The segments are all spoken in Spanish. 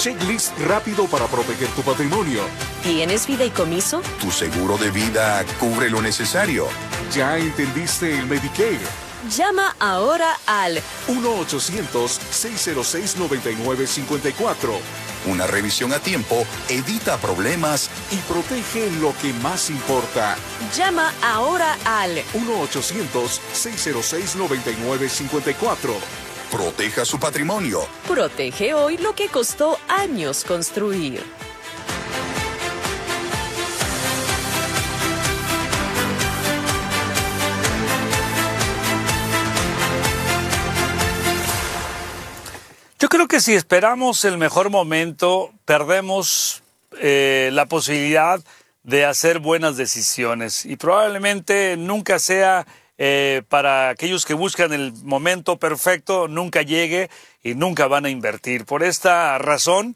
checklist rápido para proteger tu patrimonio. ¿Tienes fideicomiso? Tu seguro de vida cubre lo necesario. ¿Ya entendiste el Medicare? Llama ahora al 1-800-606-9954 Una revisión a tiempo evita problemas y protege lo que más importa. Llama ahora al 1-800-606-9954. Proteja su patrimonio. Protege hoy lo que costó años construir. Yo creo que si esperamos el mejor momento, perdemos la posibilidad de hacer buenas decisiones. Y probablemente nunca sea para aquellos que buscan el momento perfecto, nunca llegue y nunca van a invertir. Por esta razón,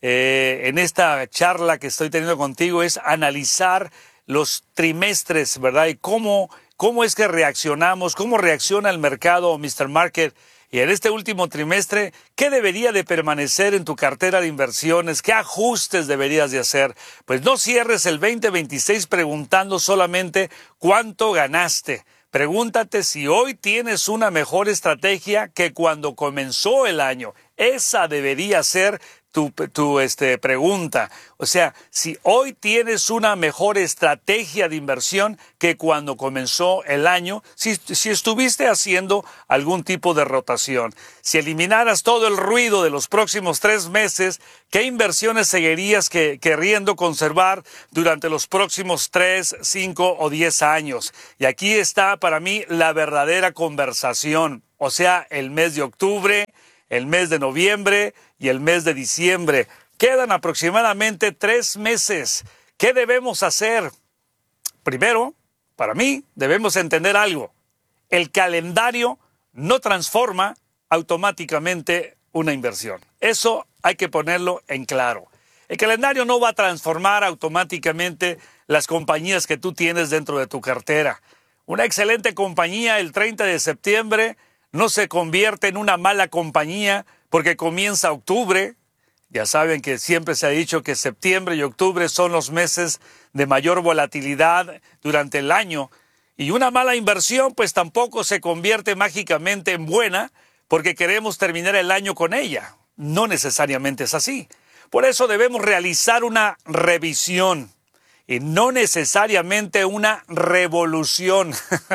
en esta charla que estoy teniendo contigo es analizar los trimestres, ¿verdad? Y cómo es que reaccionamos, cómo reacciona el mercado, Mr. Market. Y en este último trimestre, ¿qué debería de permanecer en tu cartera de inversiones? ¿Qué ajustes deberías de hacer? Pues no cierres el 2026 preguntando solamente cuánto ganaste. Pregúntate si hoy tienes una mejor estrategia que cuando comenzó el año. Esa debería ser tu pregunta. O sea, si hoy tienes una mejor estrategia de inversión que cuando comenzó el año, si estuviste haciendo algún tipo de rotación, si eliminaras todo el ruido de los próximos 3 meses, ¿qué inversiones seguirías queriendo conservar durante los próximos 3, 5 o 10 años? Y aquí está para mí la verdadera conversación. O sea, el mes de octubre, el mes de noviembre y el mes de diciembre. Quedan aproximadamente 3 meses. ¿Qué debemos hacer? Primero, para mí, debemos entender algo. El calendario no transforma automáticamente una inversión. Eso hay que ponerlo en claro. El calendario no va a transformar automáticamente las compañías que tú tienes dentro de tu cartera. Una excelente compañía el 30 de septiembre no se convierte en una mala compañía porque comienza octubre. Ya saben que siempre se ha dicho que septiembre y octubre son los meses de mayor volatilidad durante el año. Y una mala inversión pues tampoco se convierte mágicamente en buena porque queremos terminar el año con ella. No necesariamente es así. Por eso debemos realizar una revisión y no necesariamente una revolución.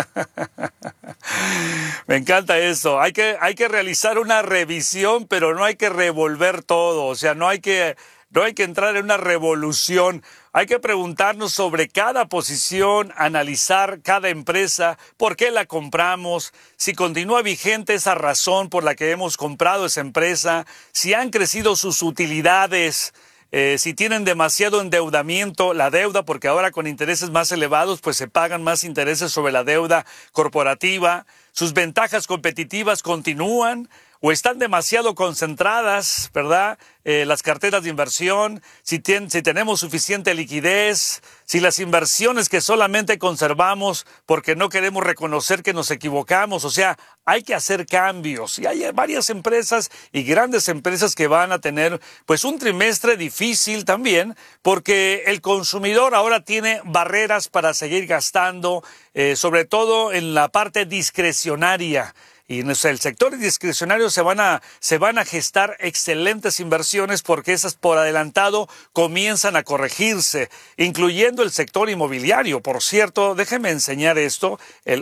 Me encanta eso. Hay que realizar una revisión, pero no hay que revolver todo. O sea, no hay que entrar en una revolución. Hay que preguntarnos sobre cada posición, analizar cada empresa, por qué la compramos, si continúa vigente esa razón por la que hemos comprado esa empresa, si han crecido sus utilidades, si tienen demasiado endeudamiento, la deuda, porque ahora con intereses más elevados, pues se pagan más intereses sobre la deuda corporativa, sus ventajas competitivas continúan o están demasiado concentradas, ¿verdad? Las carteras de inversión, si tenemos suficiente liquidez, si las inversiones que solamente conservamos porque no queremos reconocer que nos equivocamos. O sea, hay que hacer cambios y hay varias empresas y grandes empresas que van a tener pues un trimestre difícil también porque el consumidor ahora tiene barreras para seguir gastando, sobre todo en la parte discrecionaria. Y en el sector discrecionario se van a gestar excelentes inversiones porque esas por adelantado comienzan a corregirse, incluyendo el sector inmobiliario. Por cierto, déjenme enseñar esto, el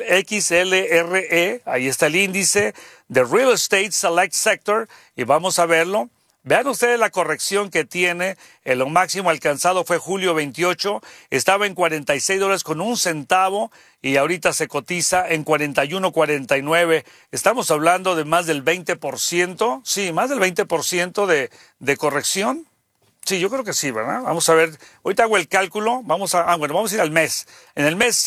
XLRE, ahí está el índice de Real Estate Select Sector y vamos a verlo. Vean ustedes la corrección que tiene, lo máximo alcanzado fue julio 28, estaba en $46 con un centavo y ahorita se cotiza en 41.49. Estamos hablando de más del 20%, sí, más del 20% de corrección. Sí, yo creo que sí, ¿verdad? Vamos a ver, ahorita hago el cálculo, vamos a ir al mes. En el mes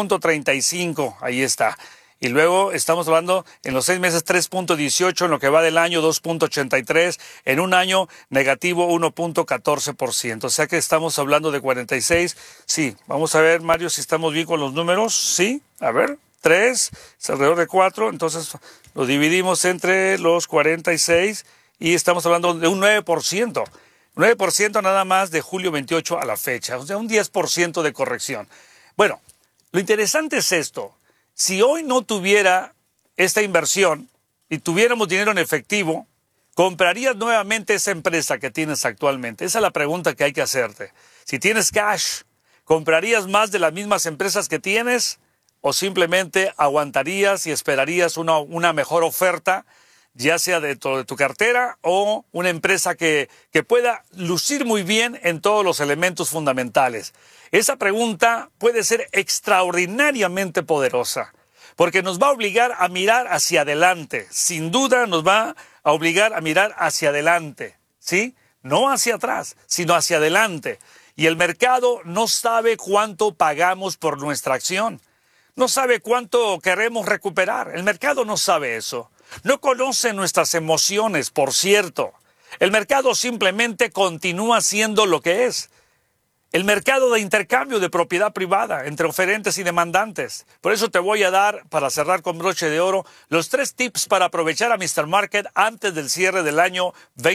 7.35, ahí está. Y luego estamos hablando en los 6 meses 3.18, en lo que va del año 2.83, en un año negativo 1.14%. O sea que estamos hablando de 46. Sí, vamos a ver, Mario, si estamos bien con los números. Sí, a ver, 3, es alrededor de 4, entonces lo dividimos entre los 46 y estamos hablando de un 9%. 9% nada más de julio 28 a la fecha, o sea, un 10% de corrección. Bueno, lo interesante es esto. Si hoy no tuviera esta inversión y tuviéramos dinero en efectivo, ¿comprarías nuevamente esa empresa que tienes actualmente? Esa es la pregunta que hay que hacerte. Si tienes cash, ¿comprarías más de las mismas empresas que tienes o simplemente aguantarías y esperarías una mejor oferta, ya sea dentro de tu cartera o una empresa que pueda lucir muy bien en todos los elementos fundamentales? Esa pregunta puede ser extraordinariamente poderosa, porque nos va a obligar a mirar hacia adelante. Sin duda nos va a obligar a mirar hacia adelante, ¿sí? No hacia atrás, sino hacia adelante. Y el mercado no sabe cuánto pagamos por nuestra acción. No sabe cuánto queremos recuperar. El mercado no sabe eso. No conoce nuestras emociones, por cierto. El mercado simplemente continúa siendo lo que es. El mercado de intercambio de propiedad privada entre oferentes y demandantes. Por eso te voy a dar, para cerrar con broche de oro, los 3 tips para aprovechar a Mr. Market antes del cierre del año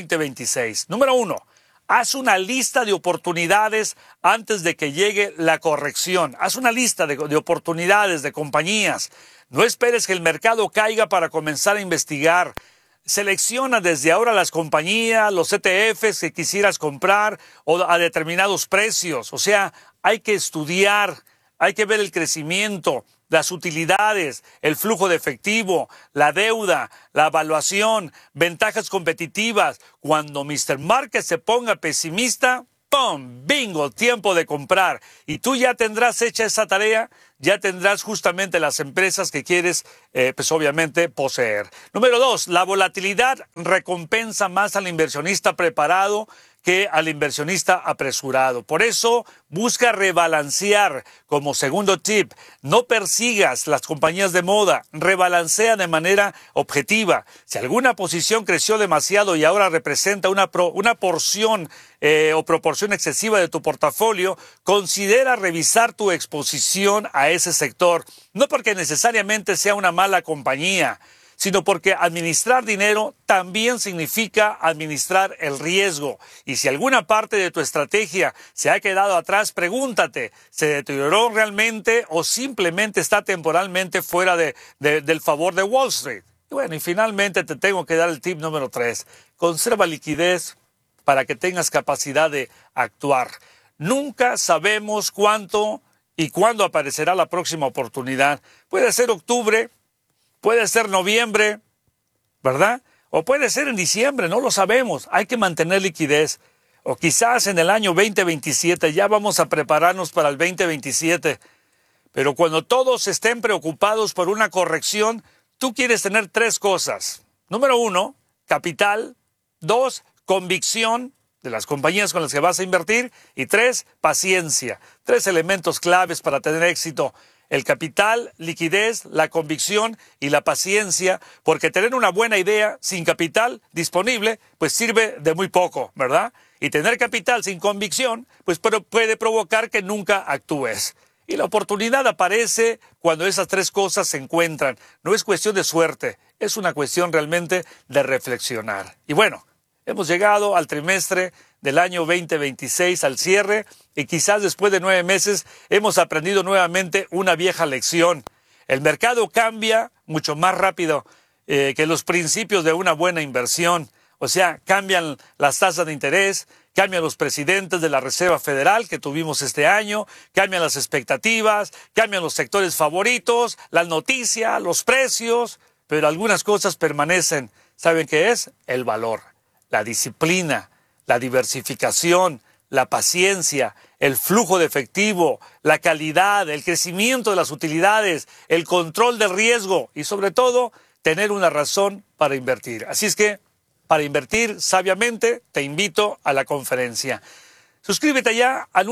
2026. Número 1. Haz una lista de oportunidades antes de que llegue la corrección. Haz una lista de oportunidades, de compañías. No esperes que el mercado caiga para comenzar a investigar. Selecciona desde ahora las compañías, los ETFs que quisieras comprar o a determinados precios. O sea, hay que estudiar, hay que ver el crecimiento, las utilidades, el flujo de efectivo, la deuda, la evaluación, ventajas competitivas. Cuando Mr. Market se ponga pesimista, ¡pum! ¡Bingo! Tiempo de comprar. Y tú ya tendrás hecha esa tarea, ya tendrás justamente las empresas que quieres, pues obviamente, poseer. Número 2, la volatilidad recompensa más al inversionista preparado que al inversionista apresurado. Por eso, busca rebalancear como segundo tip. No persigas las compañías de moda, rebalancea de manera objetiva. Si alguna posición creció demasiado y ahora representa una porción o proporción excesiva de tu portafolio, considera revisar tu exposición a ese sector. No porque necesariamente sea una mala compañía, sino porque administrar dinero también significa administrar el riesgo. Y si alguna parte de tu estrategia se ha quedado atrás, pregúntate, ¿se deterioró realmente o simplemente está temporalmente fuera del favor de Wall Street? Y bueno, y finalmente te tengo que dar el tip número 3. Conserva liquidez para que tengas capacidad de actuar. Nunca sabemos cuánto y cuándo aparecerá la próxima oportunidad. Puede ser octubre, puede ser noviembre, ¿verdad? O puede ser en diciembre, no lo sabemos. Hay que mantener liquidez. O quizás en el año 2027, ya vamos a prepararnos para el 2027. Pero cuando todos estén preocupados por una corrección, tú quieres tener 3 cosas. Número 1, capital. 2, convicción de las compañías con las que vas a invertir. Y 3, paciencia. 3 elementos claves para tener éxito. El capital, liquidez, la convicción y la paciencia, porque tener una buena idea sin capital disponible, pues sirve de muy poco, ¿verdad? Y tener capital sin convicción, pues puede provocar que nunca actúes. Y la oportunidad aparece cuando esas 3 cosas se encuentran. No es cuestión de suerte, es una cuestión realmente de reflexionar. Y bueno, hemos llegado al trimestre del año 2026, al cierre, y quizás después de 9 meses hemos aprendido nuevamente una vieja lección. El mercado cambia mucho más rápido que los principios de una buena inversión. O sea, cambian las tasas de interés, cambian los presidentes de la Reserva Federal que tuvimos este año, cambian las expectativas, cambian los sectores favoritos, las noticias, los precios, pero algunas cosas permanecen. ¿Saben qué es? El valor, la disciplina, la diversificación, la paciencia, el flujo de efectivo, la calidad, el crecimiento de las utilidades, el control del riesgo y sobre todo tener una razón para invertir. Así es que para invertir sabiamente te invito a la conferencia. Suscríbete ya al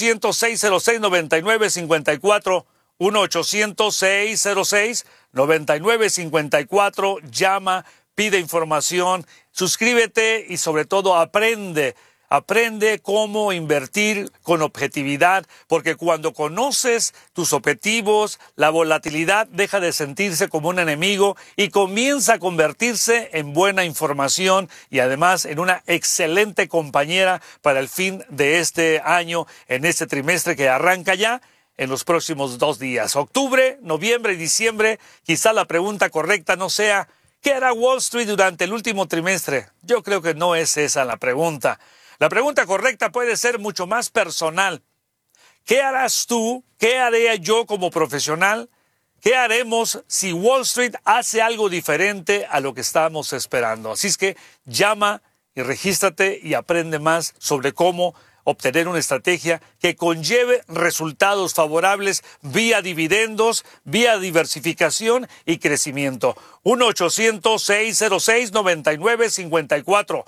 1-800-606-9954, 1-800-606-9954, llama, pide información, suscríbete y sobre todo aprende Aprende cómo invertir con objetividad, porque cuando conoces tus objetivos, la volatilidad deja de sentirse como un enemigo y comienza a convertirse en buena información y además en una excelente compañera para el fin de este año, en este trimestre que arranca ya en los próximos 2 días. Octubre, noviembre y diciembre, quizá la pregunta correcta no sea ¿qué hará Wall Street durante el último trimestre? Yo creo que no es esa la pregunta. La pregunta correcta puede ser mucho más personal. ¿Qué harás tú? ¿Qué haré yo como profesional? ¿Qué haremos si Wall Street hace algo diferente a lo que estamos esperando? Así es que llama y regístrate y aprende más sobre cómo obtener una estrategia que conlleve resultados favorables vía dividendos, vía diversificación y crecimiento. 1-800-606-9954.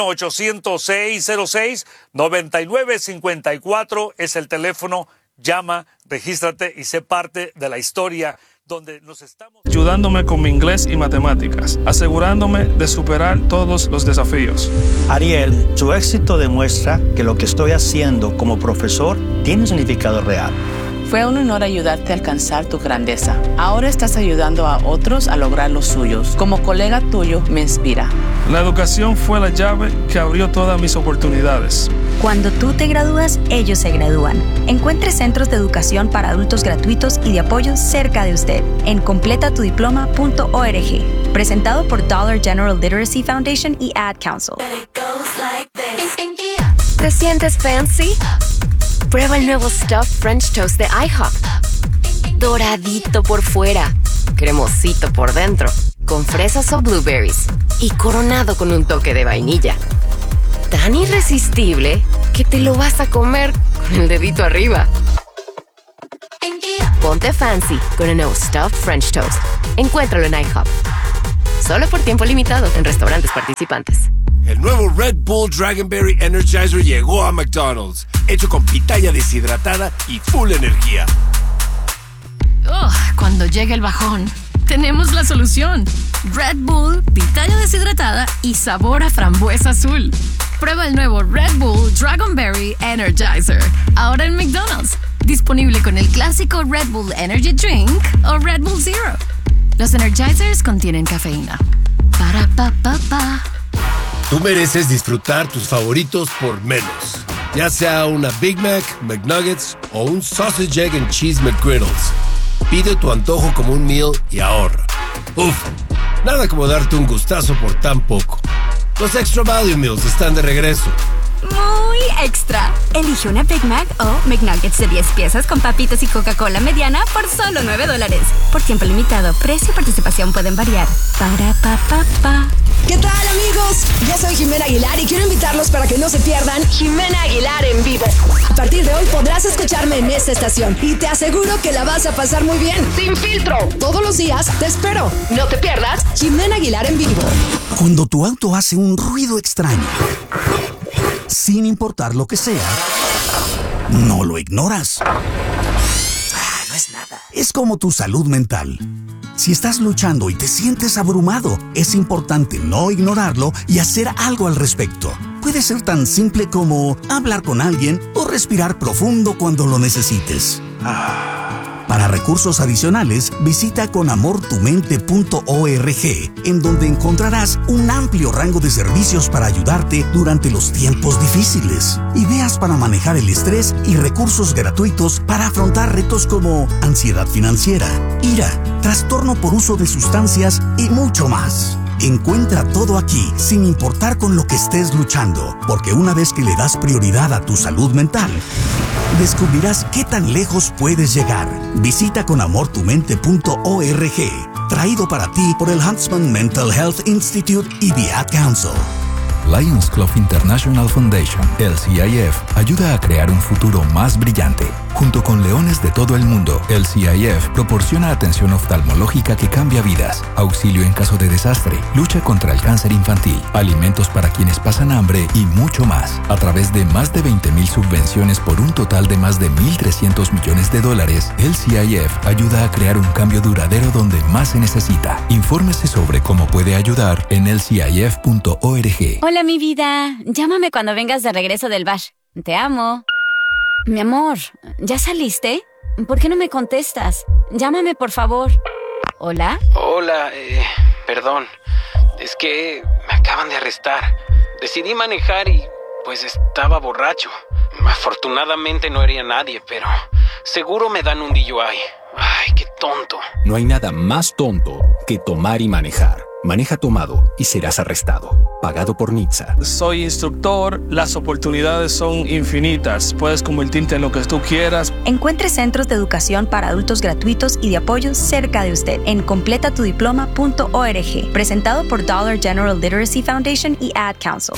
1-800-606-9954 es el teléfono. Llama, regístrate y sé parte de la historia donde nos estamos ayudándome con mi inglés y matemáticas, asegurándome de superar todos los desafíos. Ariel, tu éxito demuestra que lo que estoy haciendo como profesor tiene un significado real. Fue un honor ayudarte a alcanzar tu grandeza. Ahora estás ayudando a otros a lograr los suyos. Como colega tuyo, me inspira. La educación fue la llave que abrió todas mis oportunidades. Cuando tú te gradúas, ellos se gradúan. Encuentre centros de educación para adultos gratuitos y de apoyo cerca de usted en completatudiploma.org. Presentado por Dollar General Literacy Foundation y Ad Council. ¿Te sientes fancy? Prueba el nuevo Stuffed French Toast de IHOP. Doradito por fuera, cremosito por dentro, con fresas o blueberries y coronado con un toque de vainilla. Tan irresistible que te lo vas a comer con el dedito arriba. Ponte fancy con el nuevo Stuffed French Toast. Encuéntralo en IHOP. Solo por tiempo limitado en restaurantes participantes. El nuevo Red Bull Dragonberry Energizer llegó a McDonald's, hecho con pitaya deshidratada y full energía. Cuando llegue el bajón, tenemos la solución. Red Bull, pitaya deshidratada y sabor a frambuesa azul. Prueba el nuevo Red Bull Dragonberry Energizer, ahora en McDonald's. Disponible con el clásico Red Bull Energy Drink o Red Bull Zero. Los Energizers contienen cafeína. Para pa pa pa. Tú mereces disfrutar tus favoritos por menos. Ya sea una Big Mac, McNuggets o un Sausage, Egg and Cheese McGriddles. Pide tu antojo como un meal y ahorra. Uf, nada como darte un gustazo por tan poco. Los Extra Value Meals están de regreso. Muy extra. Elige una Big Mac o McNuggets de 10 piezas con papitas y Coca-Cola mediana por solo $9. Por tiempo limitado, precio y participación pueden variar. Para pa pa pa. ¿Qué tal, amigos? Yo soy Jimena Aguilar y quiero invitarlos para que no se pierdan Jimena Aguilar en vivo. A partir de hoy podrás escucharme en esta estación y te aseguro que la vas a pasar muy bien. Sin filtro. Todos los días te espero. No te pierdas Jimena Aguilar en vivo. Cuando tu auto hace un ruido extraño, sin importar lo que sea, no lo ignoras. No es nada. Es como tu salud mental. Si estás luchando y te sientes abrumado, es importante no ignorarlo y hacer algo al respecto. Puede ser tan simple como hablar con alguien o respirar profundo cuando lo necesites. Para recursos adicionales, visita conamortumente.org, en donde encontrarás un amplio rango de servicios para ayudarte durante los tiempos difíciles. Ideas para manejar el estrés y recursos gratuitos para afrontar retos como ansiedad financiera, ira, trastorno por uso de sustancias y mucho más. Encuentra todo aquí, sin importar con lo que estés luchando, porque una vez que le das prioridad a tu salud mental, descubrirás qué tan lejos puedes llegar. Visita conamortumente.org, traído para ti por el Huntsman Mental Health Institute y The Ad Council. Lions Club International Foundation, LCIF, ayuda a crear un futuro más brillante. Junto con leones de todo el mundo, el CIF proporciona atención oftalmológica que cambia vidas, auxilio en caso de desastre, lucha contra el cáncer infantil, alimentos para quienes pasan hambre y mucho más. A través de más de 20,000 subvenciones por un total de más de $1,300 millones, el CIF ayuda a crear un cambio duradero donde más se necesita. Infórmese sobre cómo puede ayudar en elcif.org. Hola, mi vida. Llámame cuando vengas de regreso del bar. Te amo. Mi amor, ¿ya saliste? ¿Por qué no me contestas? Llámame, por favor. ¿Hola? Hola, perdón. Es que me acaban de arrestar. Decidí manejar y pues estaba borracho. Afortunadamente no hería a nadie, pero seguro me dan un DUI. Ay, qué tonto. No hay nada más tonto que tomar y manejar. Maneja tomado y serás arrestado. Pagado por NHTSA. Soy instructor, las oportunidades son infinitas. Puedes convertirte en lo que tú quieras. Encuentre centros de educación para adultos gratuitos y de apoyo cerca de usted en completatudiploma.org. Presentado por Dollar General Literacy Foundation y Ad Council.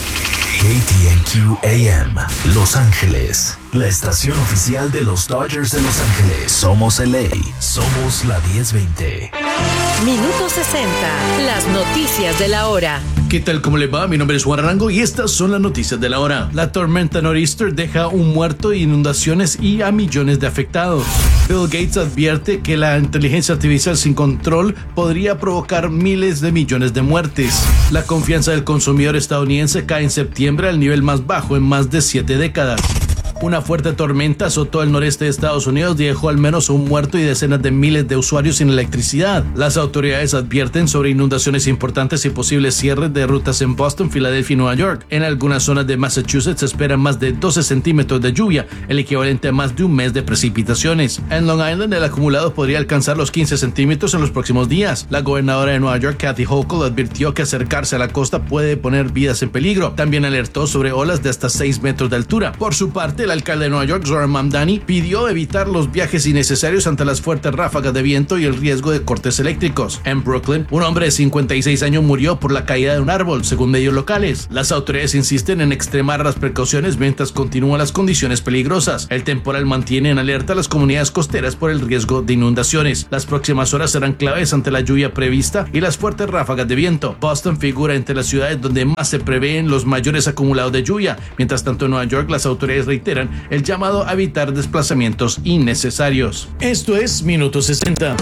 KTNQ AM, Los Ángeles, la estación oficial de los Dodgers de Los Ángeles. Somos LA, somos la 1020. Minuto 60, las noticias de la hora. ¿Qué tal? ¿Cómo le va? Mi nombre es Juan Arango y estas son las noticias de la hora. La tormenta Nor'easter deja un muerto, inundaciones y a millones de afectados. Bill Gates advierte que la inteligencia artificial sin control podría provocar miles de millones de muertes. La confianza del consumidor estadounidense cae en septiembre al nivel más bajo en más de 7 décadas. Una fuerte tormenta azotó el noreste de Estados Unidos y dejó al menos un muerto y decenas de miles de usuarios sin electricidad. Las autoridades advierten sobre inundaciones importantes y posibles cierres de rutas en Boston, Filadelfia y Nueva York. En algunas zonas de Massachusetts se esperan más de 12 centímetros de lluvia, el equivalente a más de un mes de precipitaciones. En Long Island, el acumulado podría alcanzar los 15 centímetros en los próximos días. La gobernadora de Nueva York, Kathy Hochul, advirtió que acercarse a la costa puede poner vidas en peligro. También alertó sobre olas de hasta 6 metros de altura. Por su parte, el alcalde de Nueva York, Zohran Mamdani, pidió evitar los viajes innecesarios ante las fuertes ráfagas de viento y el riesgo de cortes eléctricos. En Brooklyn, un hombre de 56 años murió por la caída de un árbol, según medios locales. Las autoridades insisten en extremar las precauciones mientras continúan las condiciones peligrosas. El temporal mantiene en alerta a las comunidades costeras por el riesgo de inundaciones. Las próximas horas serán claves ante la lluvia prevista y las fuertes ráfagas de viento. Boston figura entre las ciudades donde más se prevén los mayores acumulados de lluvia. Mientras tanto, en Nueva York, las autoridades reiteran el llamado a evitar desplazamientos innecesarios. Esto es Minuto 60.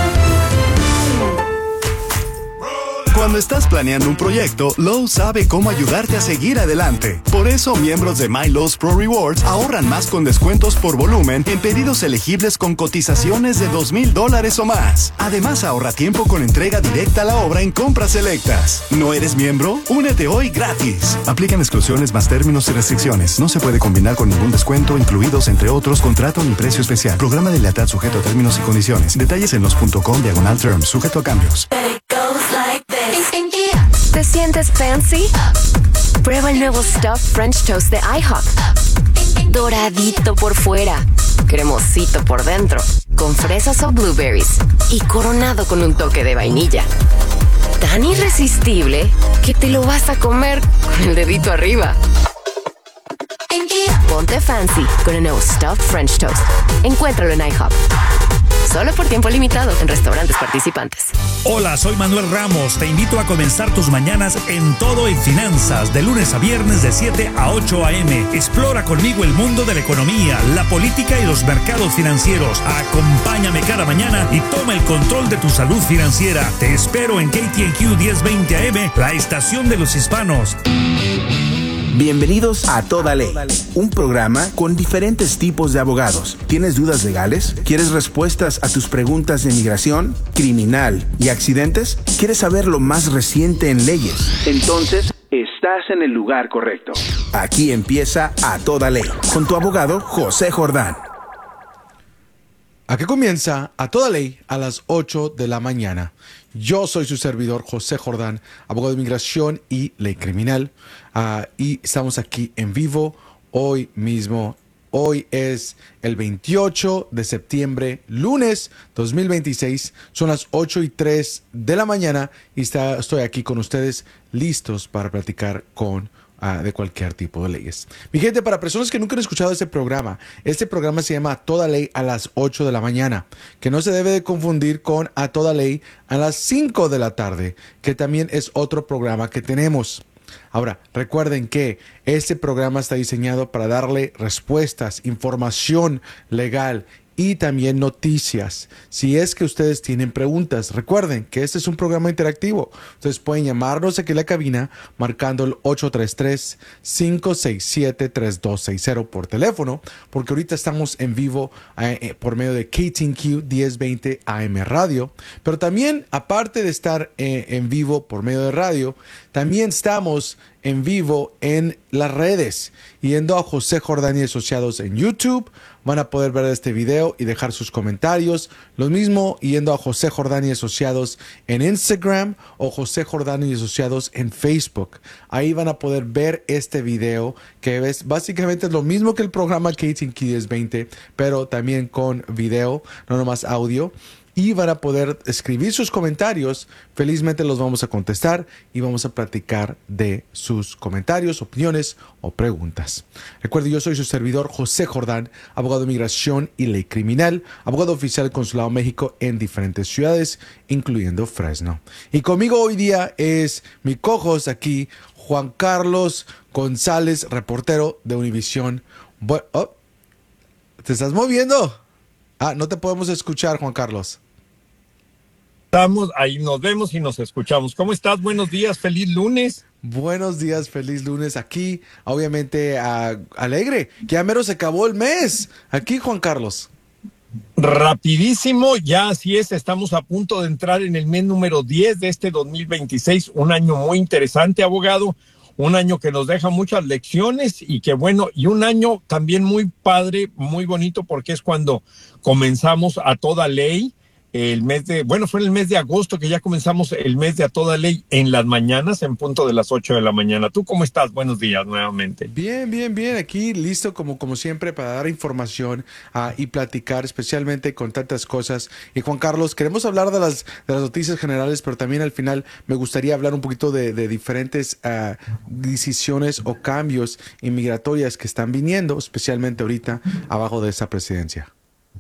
Cuando estás planeando un proyecto, Lowe's sabe cómo ayudarte a seguir adelante. Por eso, miembros de My Lowe's Pro Rewards ahorran más con descuentos por volumen en pedidos elegibles con cotizaciones de $2,000 o más. Además, ahorra tiempo con entrega directa a la obra en compras selectas. ¿No eres miembro? Únete hoy gratis. Aplican exclusiones más términos y restricciones. No se puede combinar con ningún descuento, incluidos, entre otros, contrato ni precio especial. Programa de lealtad sujeto a términos y condiciones. Detalles en los.com/terms, sujeto a cambios. ¿Te sientes fancy? Prueba el nuevo Stuffed French Toast de IHOP. Doradito por fuera, cremosito por dentro, con fresas o blueberries y coronado con un toque de vainilla. Tan irresistible que te lo vas a comer con el dedito arriba. Ponte fancy con el nuevo Stuffed French Toast. Encuéntralo en IHOP. Solo por tiempo limitado en restaurantes participantes. Hola, soy Manuel Ramos. Te invito a comenzar tus mañanas en Todo en Finanzas, de lunes a viernes de 7 a 8 a.m. Explora conmigo el mundo de la economía, la política y los mercados financieros. Acompáñame cada mañana y toma el control de tu salud financiera. Te espero en KTNQ 1020 AM, la estación de los hispanos. Bienvenidos a Toda Ley, un programa con diferentes tipos de abogados. ¿Tienes dudas legales? ¿Quieres respuestas a tus preguntas de migración, criminal y accidentes? ¿Quieres saber lo más reciente en leyes? Entonces, estás en el lugar correcto. Aquí empieza A Toda Ley, con tu abogado José Jordán. Aquí comienza A Toda Ley a las 8 de la mañana. Yo soy su servidor José Jordán, abogado de inmigración y ley criminal. Y estamos aquí en vivo hoy mismo. Hoy es el 28 de septiembre, lunes 2026. Son las 8:03 de la mañana y estoy aquí con ustedes listos para platicar con de cualquier tipo de leyes. Mi gente, para personas que nunca han escuchado este programa se llama A Toda Ley a las 8 de la mañana, que no se debe de confundir con A Toda Ley a las 5 de la tarde, que también es otro programa que tenemos. Ahora, recuerden que este programa está diseñado para darle respuestas, información legal y también noticias. Si es que ustedes tienen preguntas, recuerden que este es un programa interactivo. Ustedes pueden llamarnos aquí en la cabina marcando el 833-567-3260 por teléfono, porque ahorita estamos en vivo por medio de KTNQ 1020 AM Radio. Pero también, aparte de estar en vivo por medio de radio, también estamos en vivo en las redes. Yendo a José Jordán y Asociados en YouTube, van a poder ver este video y dejar sus comentarios. Lo mismo yendo a José Jordán y Asociados en Instagram o José Jordán y Asociados en Facebook. Ahí van a poder ver este video, que es básicamente lo mismo que el programa KTNQ 1020, pero también con video, no nomás audio. Y van a poder escribir sus comentarios. Felizmente los vamos a contestar y vamos a platicar de sus comentarios, opiniones o preguntas. Recuerde, yo soy su servidor José Jordán, abogado de inmigración y ley criminal, abogado oficial del Consulado de México en diferentes ciudades, incluyendo Fresno. Y conmigo hoy día es mi co-host aquí, Juan Carlos González, reportero de Univisión. ¿Te estás moviendo? No te podemos escuchar, Juan Carlos. Estamos ahí, nos vemos y nos escuchamos. ¿Cómo estás? Buenos días, feliz lunes. Buenos días, feliz lunes. Aquí, obviamente, alegre. Ya mero se acabó el mes. Aquí, Juan Carlos. Rapidísimo, ya así es, estamos a punto de entrar en el mes número 10 de este 2026, un año muy interesante, abogado, un año que nos deja muchas lecciones y que bueno, y un año también muy padre, muy bonito, porque es cuando comenzamos A Toda Ley. Fue en el mes de agosto que ya comenzamos el mes de A Toda Ley en las mañanas, en punto de las 8 de la mañana. ¿Tú cómo estás? Buenos días nuevamente. Bien. Aquí listo como siempre para dar información y platicar, especialmente con tantas cosas. Y Juan Carlos, queremos hablar de las noticias generales, pero también al final me gustaría hablar un poquito de diferentes decisiones o cambios inmigratorias que están viniendo, especialmente ahorita abajo de esa presidencia.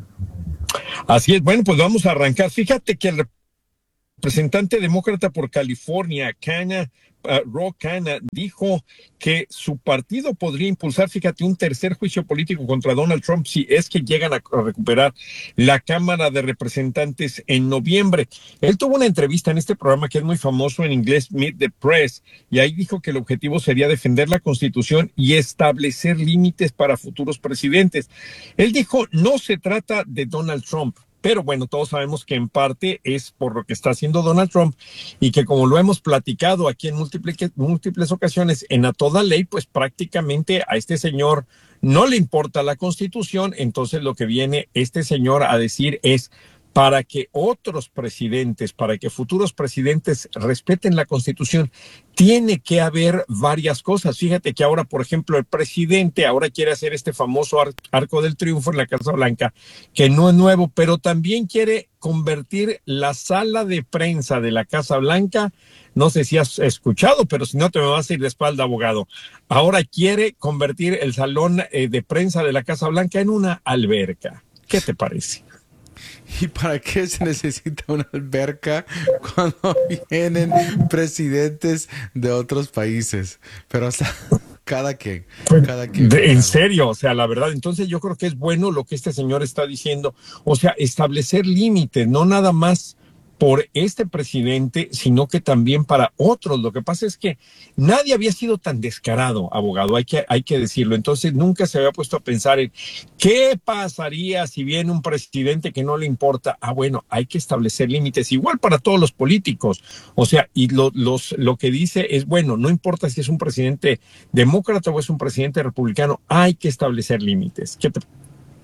Así es, bueno, pues vamos a arrancar. Fíjate que el representante demócrata por California, Ro Khanna, dijo que su partido podría impulsar, fíjate, un tercer juicio político contra Donald Trump si es que llegan a recuperar la Cámara de Representantes en noviembre. Él tuvo una entrevista en este programa que es muy famoso en inglés, Meet the Press, y ahí dijo que el objetivo sería defender la Constitución y establecer límites para futuros presidentes. Él dijo, no se trata de Donald Trump. Pero bueno, todos sabemos que en parte es por lo que está haciendo Donald Trump y que como lo hemos platicado aquí en múltiples ocasiones en A Toda Ley, pues prácticamente a este señor no le importa la Constitución. Entonces lo que viene este señor a decir es, para que otros presidentes, para que futuros presidentes respeten la Constitución, tiene que haber varias cosas. Fíjate que ahora, por ejemplo, el presidente ahora quiere hacer este famoso Arco del Triunfo en la Casa Blanca, que no es nuevo, pero también quiere convertir la sala de prensa de la Casa Blanca, no sé si has escuchado, pero si no te me vas a ir de espalda, abogado. Ahora quiere convertir el salón de prensa de la Casa Blanca en una alberca. ¿Qué te parece? ¿Y para qué se necesita una alberca cuando vienen presidentes de otros países? Pero hasta cada quien. En serio, o sea, la verdad, entonces yo creo que es bueno lo que este señor está diciendo. O sea, establecer límites, no nada más por este presidente, sino que también para otros. Lo que pasa es que nadie había sido tan descarado, abogado, hay que decirlo. Entonces nunca se había puesto a pensar en qué pasaría si viene un presidente que no le importa. Bueno, hay que establecer límites, igual para todos los políticos. O sea, y lo que dice es, bueno, no importa si es un presidente demócrata o es un presidente republicano, hay que establecer límites.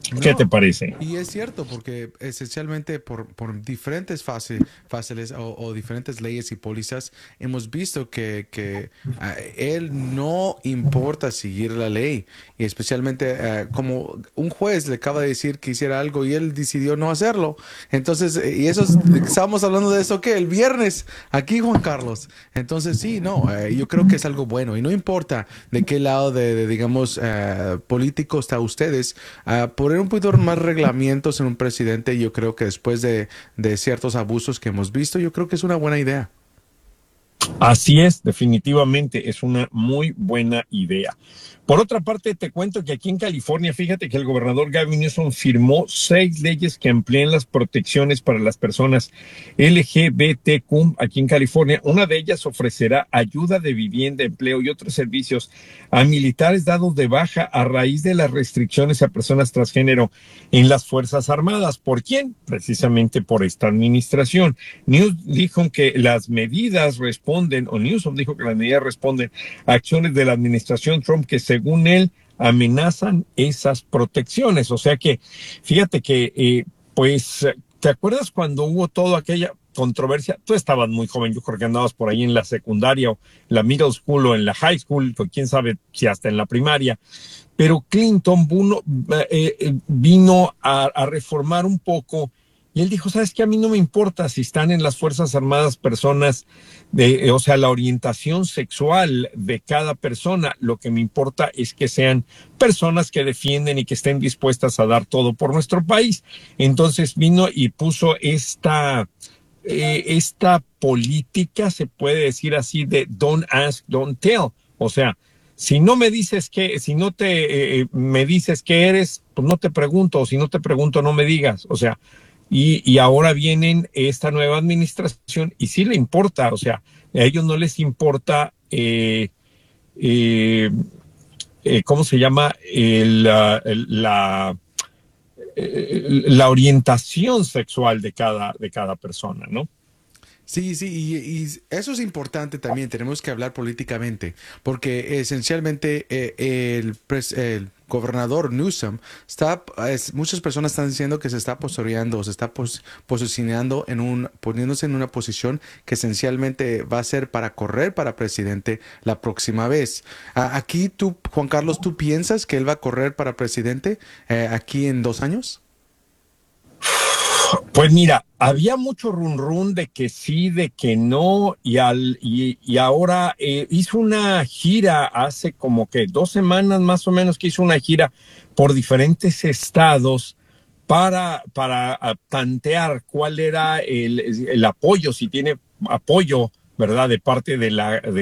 ¿Qué te parece? Y es cierto, porque esencialmente por diferentes fases o diferentes leyes y pólizas, hemos visto que él no importa seguir la ley. Y especialmente como un juez le acaba de decir que hiciera algo y él decidió no hacerlo. Entonces, y eso estábamos hablando de eso, ¿qué? El viernes, aquí, Juan Carlos. Entonces, sí, no, yo creo que es algo bueno. Y no importa de qué lado digamos, político está ustedes, poner un poquito más reglamentos en un presidente, yo creo que después de ciertos abusos que hemos visto, yo creo que es una buena idea. Así es, definitivamente es una muy buena idea. Por otra parte, te cuento que aquí en California, fíjate que el gobernador Gavin Newsom firmó 6 leyes que amplían las protecciones para las personas LGBTQ aquí en California. Una de ellas ofrecerá ayuda de vivienda, empleo y otros servicios a militares dados de baja a raíz de las restricciones a personas transgénero en las Fuerzas Armadas. ¿Por quién? Precisamente por esta administración. Newsom dijo que las medidas responden a acciones de la administración Trump que según él amenazan esas protecciones. O sea que, fíjate que, ¿te acuerdas cuando hubo toda aquella controversia? Tú estabas muy joven, yo creo que andabas por ahí en la secundaria o la middle school o en la high school, o quién sabe si hasta en la primaria. Pero Clinton vino a reformar un poco. Y él dijo, ¿sabes qué? A mí no me importa si están en las Fuerzas Armadas personas la orientación sexual de cada persona. Lo que me importa es que sean personas que defienden y que estén dispuestas a dar todo por nuestro país. Entonces vino y puso esta política, se puede decir así, de don't ask, don't tell. O sea, si no me dices me dices qué eres, pues no te pregunto. O si no te pregunto, no me digas. O sea, y ahora vienen esta nueva administración y sí le importa, o sea, a ellos no les importa, ¿cómo se llama? La orientación sexual de cada persona, ¿no? Sí, y eso es importante también, tenemos que hablar políticamente, porque esencialmente el gobernador Newsom muchas personas están diciendo que se está postureando, se está posicionando poniéndose en una posición que esencialmente va a ser para correr para presidente la próxima vez. Aquí tú, Juan Carlos, ¿tú piensas que él va a correr para presidente aquí en 2 años? Pues mira, había mucho run de que sí, de que no, y ahora hizo una gira hace como que 2 semanas más o menos que hizo una gira por diferentes estados para tantear cuál era el apoyo, si tiene apoyo, ¿verdad?, de parte de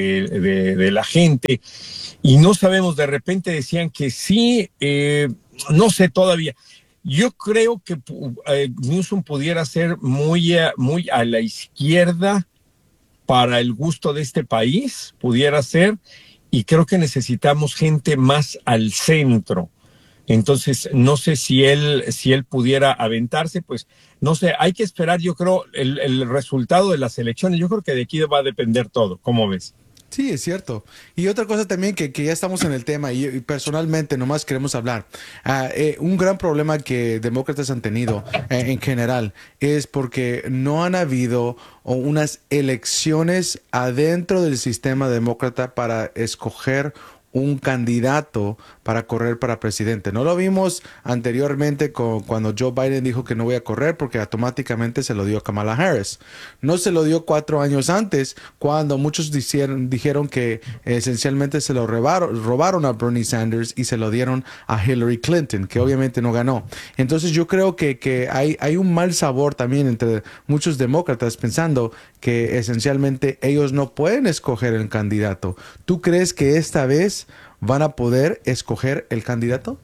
la gente. Y no sabemos, de repente decían que sí, no sé todavía. Yo creo que Newsom pudiera ser muy a la izquierda para el gusto de este país, pudiera ser, y creo que necesitamos gente más al centro. Entonces, no sé si él pudiera aventarse, pues no sé, hay que esperar, yo creo, el resultado de las elecciones. Yo creo que de aquí va a depender todo. ¿Cómo ves? Sí, es cierto. Y otra cosa también que ya estamos en el tema y personalmente nomás queremos hablar. Un gran problema que demócratas han tenido en general es porque no han habido unas elecciones adentro del sistema demócrata para escoger un candidato para correr para presidente. No lo vimos anteriormente cuando Joe Biden dijo que no voy a correr porque automáticamente se lo dio a Kamala Harris. No se lo dio 4 años antes cuando muchos dijeron que esencialmente se lo robaron a Bernie Sanders y se lo dieron a Hillary Clinton, que obviamente no ganó. Entonces yo creo que hay un mal sabor también entre muchos demócratas pensando que esencialmente ellos no pueden escoger el candidato. ¿Tú crees que esta vez van a poder escoger el candidato?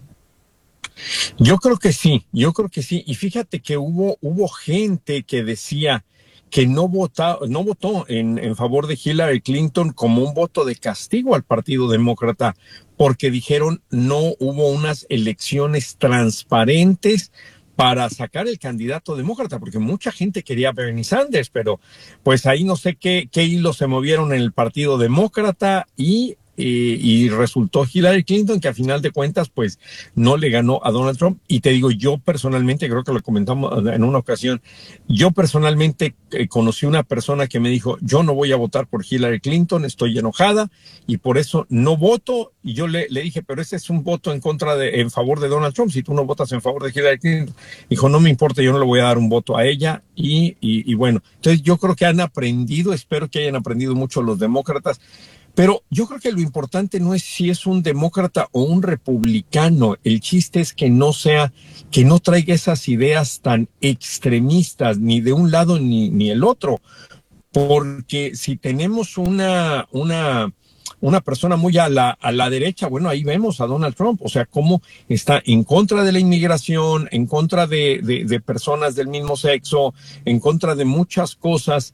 Yo creo que sí. Y fíjate que hubo gente que decía que no votó en favor de Hillary Clinton como un voto de castigo al Partido Demócrata, porque dijeron no hubo unas elecciones transparentes para sacar el candidato demócrata, porque mucha gente quería a Bernie Sanders, pero pues ahí no sé qué hilos se movieron en el Partido Demócrata y y resultó Hillary Clinton, que a final de cuentas pues no le ganó a Donald Trump. Y te digo, yo personalmente, creo que lo comentamos en una ocasión, yo personalmente conocí una persona que me dijo, yo no voy a votar por Hillary Clinton, estoy enojada y por eso no voto. Y yo le dije, pero ese es un voto en favor de Donald Trump, si tú no votas en favor de Hillary Clinton. Dijo, no me importa, yo no le voy a dar un voto a ella. Y bueno, entonces yo creo que han aprendido, espero que hayan aprendido mucho los demócratas, pero yo creo que lo importante no es si es un demócrata o un republicano, el chiste es que no traiga esas ideas tan extremistas, ni de un lado ni el otro, porque si tenemos una persona muy a la derecha, bueno, ahí vemos a Donald Trump, o sea, cómo está en contra de la inmigración, en contra de personas del mismo sexo, en contra de muchas cosas,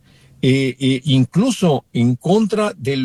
incluso en contra de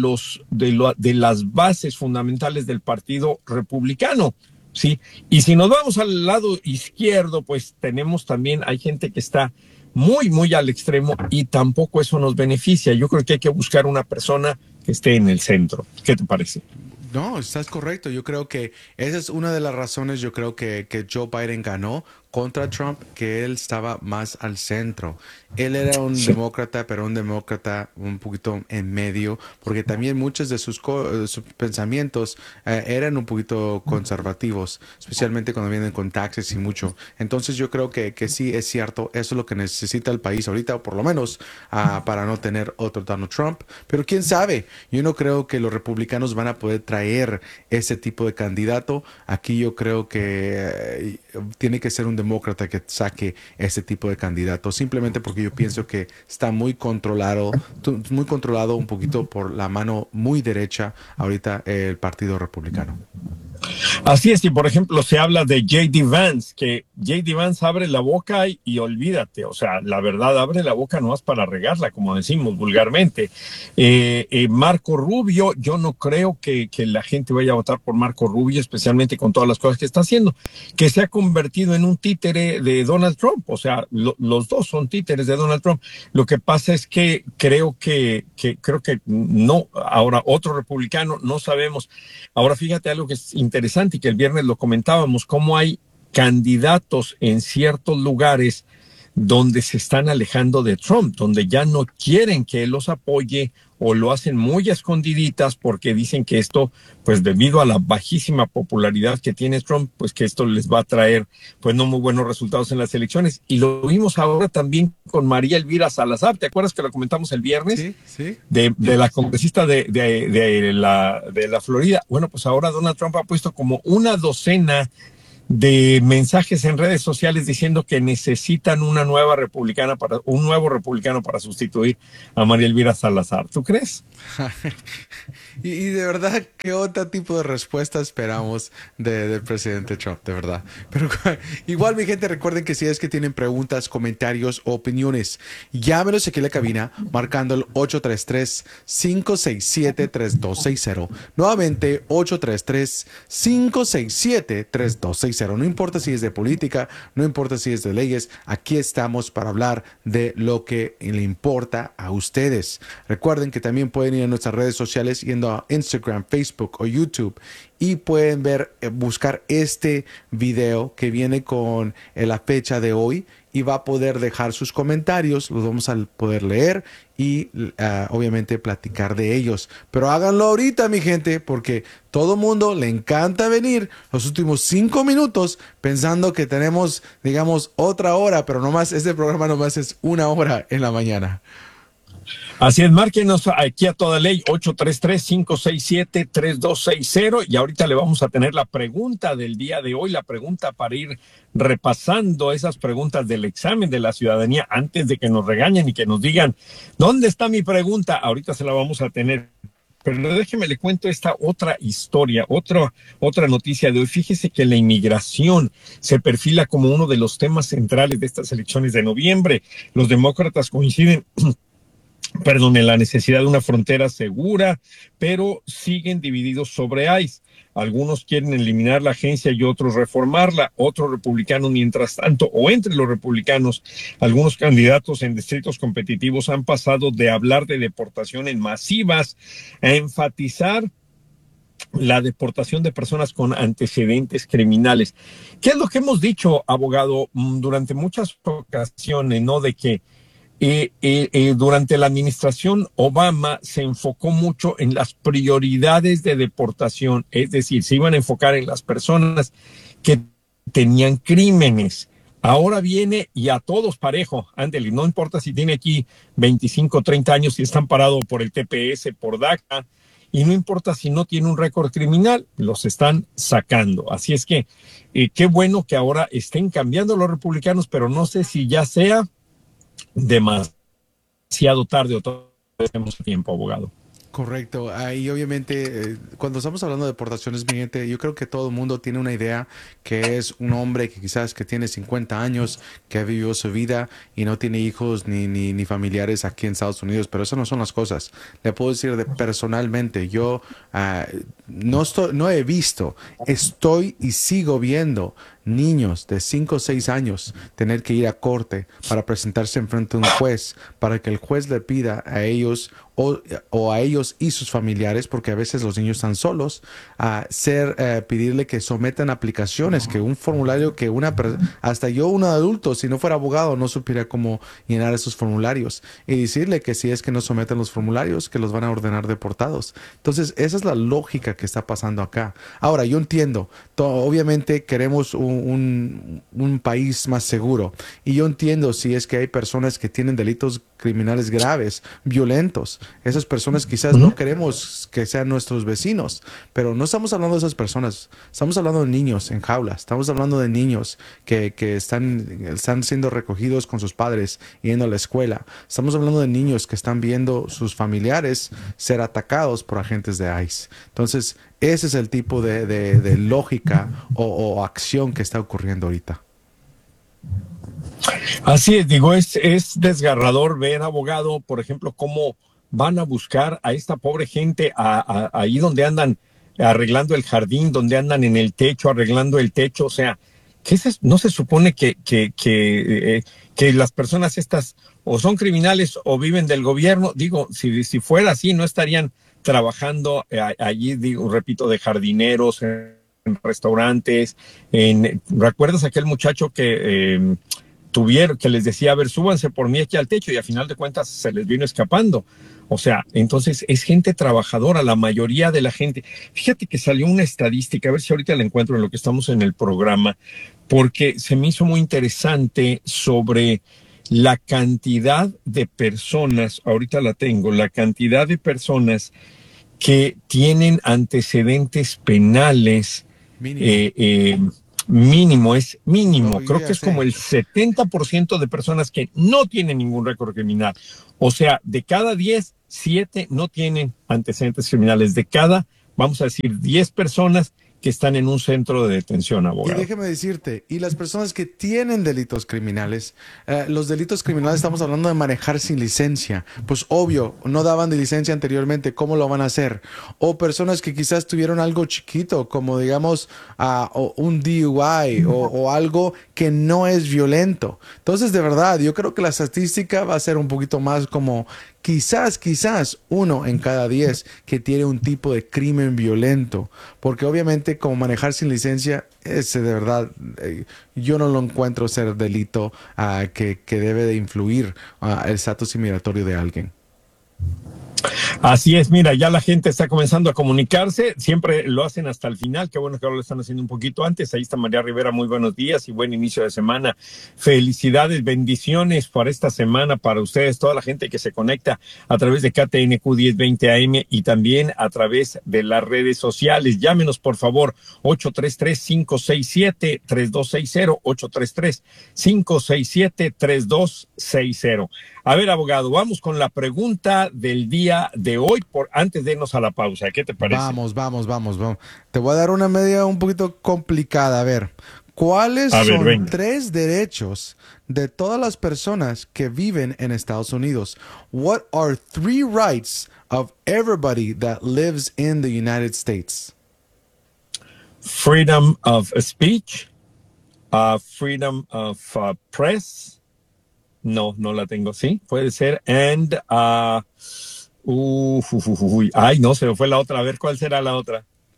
las bases fundamentales del Partido Republicano, ¿sí? Y si nos vamos al lado izquierdo, pues tenemos también, hay gente que está muy al extremo y tampoco eso nos beneficia. Yo creo que hay que buscar una persona que esté en el centro. ¿Qué te parece? No, estás correcto. Yo creo que esa es una de las razones, yo creo que Joe Biden ganó contra Trump, que él estaba más al centro. Él era un demócrata, pero un demócrata un poquito en medio, porque también muchos de sus pensamientos eran un poquito conservativos, especialmente cuando vienen con taxes y mucho. Entonces yo creo que sí es cierto, eso es lo que necesita el país ahorita, o por lo menos para no tener otro Donald Trump. Pero quién sabe, yo no creo que los republicanos van a poder traer ese tipo de candidato. Aquí yo creo que tiene que ser un demócrata que saque ese tipo de candidato, simplemente porque yo pienso que está muy controlado un poquito por la mano muy derecha ahorita el Partido Republicano. Así es, y por ejemplo se habla de J.D. Vance, que J.D. Vance abre la boca y olvídate, o sea, la verdad abre la boca nomás para regarla, como decimos vulgarmente. Marco Rubio, yo no creo que la gente vaya a votar por Marco Rubio, especialmente con todas las cosas que está haciendo, que se ha convertido en un títere de Donald Trump, o sea, los dos son títeres de Donald Trump. Lo que pasa es que creo que no, ahora otro republicano, no sabemos. Ahora fíjate algo que es interesante y que el viernes lo comentábamos, cómo hay candidatos en ciertos lugares donde se están alejando de Trump, donde ya no quieren que él los apoye o lo hacen muy a escondiditas porque dicen que esto, pues debido a la bajísima popularidad que tiene Trump, pues que esto les va a traer pues no muy buenos resultados en las elecciones. Y lo vimos ahora también con María Elvira Salazar, ¿te acuerdas que lo comentamos el viernes? Sí. De la congresista de la Florida. Bueno, pues ahora Donald Trump ha puesto como una docena de mensajes en redes sociales diciendo que necesitan un nuevo republicano para sustituir a María Elvira Salazar. ¿Tú crees? y de verdad, ¿qué otro tipo de respuesta esperamos del presidente Trump? De verdad. Pero igual, mi gente, recuerden que si es que tienen preguntas, comentarios o opiniones, llámenos aquí en la cabina marcando el 833-567-3260. Nuevamente, 833-567-3260. No importa si es de política, no importa si es de leyes, aquí estamos para hablar de lo que le importa a ustedes. Recuerden que también pueden ir a nuestras redes sociales yendo a Instagram, Facebook o YouTube y pueden buscar este video que viene con la fecha de hoy y va a poder dejar sus comentarios, los vamos a poder leer y obviamente platicar de ellos. Pero háganlo ahorita, mi gente, porque todo mundo le encanta venir los últimos 5 minutos pensando que tenemos, digamos, otra hora, pero nomás este programa nomás es 1 hora en la mañana. Así es, márquenos aquí a toda ley 833-567-3260 y ahorita le vamos a tener la pregunta del día de hoy, la pregunta para ir repasando esas preguntas del examen de la ciudadanía antes de que nos regañen y que nos digan, ¿dónde está mi pregunta? Ahorita se la vamos a tener. Pero déjeme le cuento esta otra historia, otra noticia de hoy. Fíjese que la inmigración se perfila como uno de los temas centrales de estas elecciones de noviembre. Los demócratas coinciden en la necesidad de una frontera segura, pero siguen divididos sobre ICE. Algunos quieren eliminar la agencia y otros reformarla. Otros republicanos, mientras tanto, o entre los republicanos, algunos candidatos en distritos competitivos han pasado de hablar de deportaciones masivas a enfatizar la deportación de personas con antecedentes criminales. ¿Qué es lo que hemos dicho, abogado, durante muchas ocasiones, ¿no? De que durante la administración Obama se enfocó mucho en las prioridades de deportación, es decir, se iban a enfocar en las personas que tenían crímenes. Ahora viene y a todos parejo, ándele, no importa si tiene aquí 25, 30 años, si están parados por el TPS, por DACA, y no importa si no tiene un récord criminal, los están sacando. Así es que qué bueno que ahora estén cambiando los republicanos, pero no sé si ya sea demasiado tarde o todavía tenemos tiempo, abogado. Correcto. Y obviamente, cuando estamos hablando de deportaciones, mi gente, yo creo que todo el mundo tiene una idea que es un hombre que quizás que tiene 50 años, que vivió su vida y no tiene hijos ni familiares aquí en Estados Unidos, pero eso no son las cosas. Le puedo decir personalmente, yo no he visto, estoy y sigo viendo niños de 5 o 6 años tener que ir a corte para presentarse en frente a un juez, para que el juez le pida a ellos o a ellos y sus familiares, porque a veces los niños están solos, pedirle que sometan aplicaciones, que un formulario que hasta yo, un adulto, si no fuera abogado, no supiera cómo llenar esos formularios, y decirle que si es que no someten los formularios, que los van a ordenar deportados. Entonces, esa es la lógica que está pasando acá. Ahora, yo entiendo, obviamente queremos un país más seguro, y yo entiendo si es que hay personas que tienen delitos criminales graves, violentos. Esas personas quizás no queremos que sean nuestros vecinos, pero no estamos hablando de esas personas. Estamos hablando de niños en jaulas, estamos hablando de niños que están siendo recogidos con sus padres yendo a la escuela. Estamos hablando de niños que están viendo sus familiares ser atacados por agentes de ICE. Entonces, ese es el tipo de lógica o acción que está ocurriendo ahorita. Así es, digo, es desgarrador ver, abogado, por ejemplo, cómo van a buscar a esta pobre gente ahí donde andan arreglando el jardín, donde andan en el techo, arreglando el techo. O sea, ¿no se supone que las personas estas o son criminales o viven del gobierno? Digo, si fuera así, no estarían trabajando allí, digo, repito, de jardineros, en restaurantes. ¿Recuerdas aquel muchacho que que les decía, a ver, súbanse por mí aquí al techo, y a final de cuentas se les vino escapando? O sea, entonces es gente trabajadora, la mayoría de la gente. Fíjate que salió una estadística, a ver si ahorita la encuentro en lo que estamos en el programa, porque se me hizo muy interesante sobre la cantidad de personas, ahorita la tengo, la cantidad de personas que tienen antecedentes penales mínimo, creo que es como el 70% de personas que no tienen ningún récord criminal. O sea, de cada 10, 7 no tienen antecedentes criminales. De cada, vamos a decir, 10 personas que están en un centro de detención, abogado. Y déjeme decirte, y las personas que tienen delitos criminales, los delitos criminales, estamos hablando de manejar sin licencia, pues obvio, no daban de licencia anteriormente, ¿cómo lo van a hacer? O personas que quizás tuvieron algo chiquito, como digamos un DUI o algo que no es violento. Entonces, de verdad, yo creo que la estadística va a ser un poquito más como quizás 1 en cada 10 que tiene un tipo de crimen violento, porque obviamente como manejar sin licencia, ese de verdad yo no lo encuentro ser delito que debe de influir el estatus inmigratorio de alguien. Así es, mira, ya la gente está comenzando a comunicarse, siempre lo hacen hasta el final, qué bueno que ahora lo están haciendo un poquito antes. Ahí está María Rivera, muy buenos días y buen inicio de semana. Felicidades, bendiciones para esta semana para ustedes, toda la gente que se conecta a través de KTNQ 1020 AM y también a través de las redes sociales. Llámenos, por favor, 833-567-3260, 833-567-3260. A ver, abogado, vamos con la pregunta del día de hoy, antes de irnos a la pausa. ¿Qué te parece? Vamos. Te voy a dar una medida un poquito complicada. A ver, ¿cuáles son 3 derechos de todas las personas que viven en Estados Unidos? What are 3 rights of everybody that lives in the United States? Freedom of speech, freedom of press. No la tengo. Sí, puede ser. And, ay, no, se me fue la otra. A ver, ¿cuál será la otra?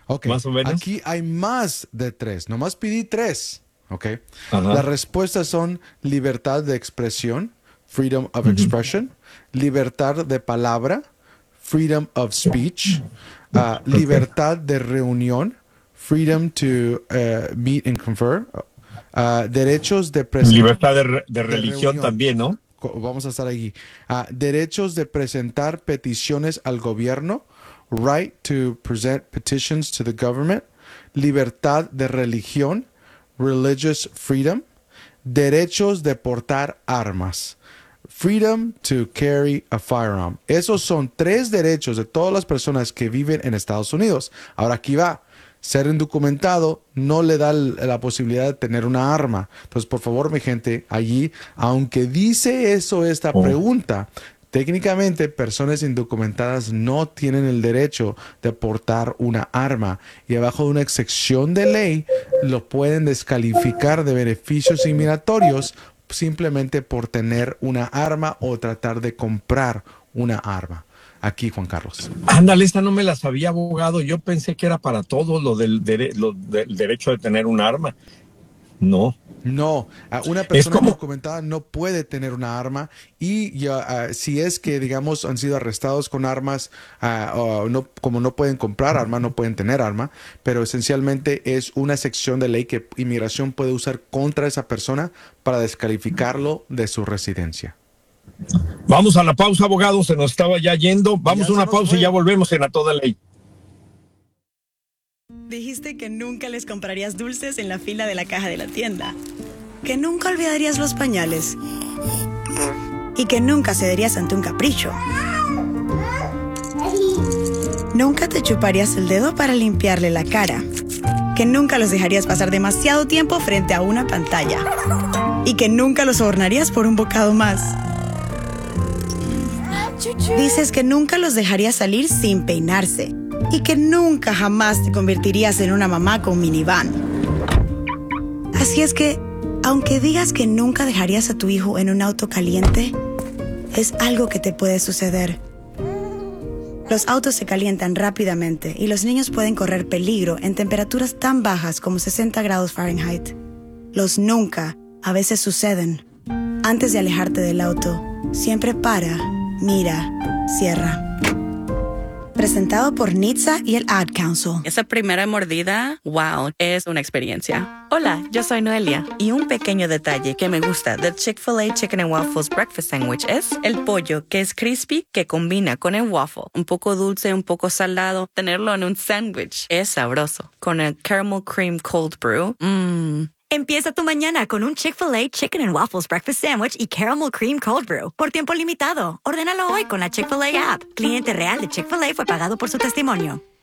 Ok, más o menos. Aquí hay más de 3. Nomás pedí 3. Ok. Ajá. Las respuestas son libertad de expresión, freedom of expression, libertad de palabra, freedom of speech, libertad de reunión, freedom to meet and confer, derechos de libertad de religión reunión. También, ¿no? Vamos a estar aquí. Derechos de presentar peticiones al gobierno, right to present petitions to the government, libertad de religión, religious freedom, derechos de portar armas, freedom to carry a firearm. Esos son 3 derechos de todas las personas que viven en Estados Unidos. Ahora aquí va. Ser indocumentado no le da la posibilidad de tener una arma. Entonces, por favor, mi gente, allí, aunque dice eso esta pregunta, técnicamente personas indocumentadas no tienen el derecho de portar una arma y abajo de una excepción de ley lo pueden descalificar de beneficios inmigratorios simplemente por tener una arma o tratar de comprar una arma. Aquí, Juan Carlos. Ándale, esta no me la sabía, abogado. Yo pensé que era para todo lo del derecho de tener un arma. No. No, una persona indocumentada no puede tener una arma y si es que, digamos, han sido arrestados con armas, como no pueden comprar arma, no pueden tener arma, pero esencialmente es una sección de ley que inmigración puede usar contra esa persona para descalificarlo de su residencia. Vamos a la pausa, abogado, se nos estaba ya yendo. Vamos a una pausa y ya volvemos en A Toda Ley. Dijiste que nunca les comprarías dulces en la fila de la caja de la tienda, que nunca olvidarías los pañales y que nunca cederías ante un capricho. Nunca te chuparías el dedo para limpiarle la cara, que nunca los dejarías pasar demasiado tiempo frente a una pantalla y que nunca los sobornarías por un bocado más. Dices que nunca los dejarías salir sin peinarse y que nunca jamás te convertirías en una mamá con minivan. Así es que, aunque digas que nunca dejarías a tu hijo en un auto caliente, es algo que te puede suceder. Los autos se calientan rápidamente y los niños pueden correr peligro en temperaturas tan bajas como 60 grados Fahrenheit. Los nunca a veces suceden. Antes de alejarte del auto, siempre para, mira, cierra. Presentado por NHTSA y el Ad Council. Esa primera mordida, wow, es una experiencia. Hola, yo soy Noelia. Y un pequeño detalle que me gusta del Chick-fil-A Chicken and Waffles Breakfast Sandwich es el pollo, que es crispy, que combina con el waffle. Un poco dulce, un poco salado. Tenerlo en un sándwich es sabroso. Con el Caramel Cream Cold Brew, Empieza tu mañana con un Chick-fil-A Chicken and Waffles Breakfast Sandwich y Caramel Cream Cold Brew. Por tiempo limitado. Ordénalo hoy con la Chick-fil-A app. Cliente real de Chick-fil-A fue pagado por su testimonio.